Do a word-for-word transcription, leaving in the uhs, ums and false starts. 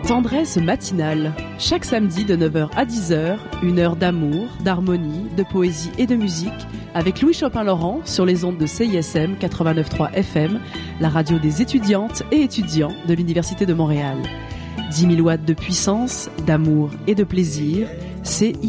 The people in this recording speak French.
Tendresse matinale. Chaque samedi de neuf heures à dix heures, une heure d'amour, d'harmonie, de poésie et de musique avec Louis Chopin-Laurent sur les ondes de C I S M quatre-vingt-neuf virgule trois F M, la radio des étudiantes et étudiants de l'Université de Montréal. dix mille watts de puissance, d'amour et de plaisir, C I